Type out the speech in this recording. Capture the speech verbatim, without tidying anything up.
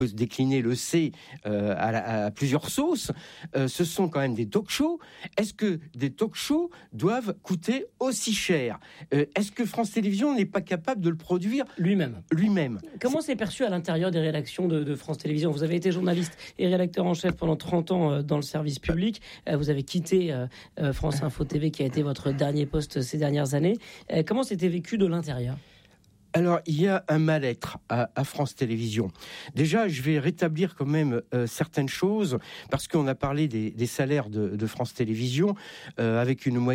se décliner le C euh, à, la, à plusieurs sauces, euh, ce sont quand même des talk-shows. Est-ce que des talk-shows doivent coûter aussi cher ? euh, Est-ce que France Télévisions n'est pas capable de le produire lui-même lui-même ? Comment c'est perçu à l'intérieur des rédactions de, de France Télévisions ? Vous avez été journaliste et rédacteur en chef pendant trente ans dans le service public. Vous avez quitté euh, France Info T V, qui a été votre dernier poste ces dernières années. Euh, comment c'était vécu de l'intérieur ? Alors, il y a un mal-être à, à France Télévisions. Déjà, je vais rétablir quand même euh, certaines choses, parce qu'on a parlé des, des salaires de, de France Télévisions, euh, avec une moyenne